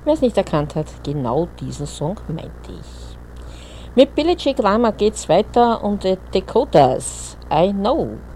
Wer es nicht erkannt hat, genau diesen Song meinte ich. Mit Billie J. Glamour geht's weiter und The Dakotas, I Know.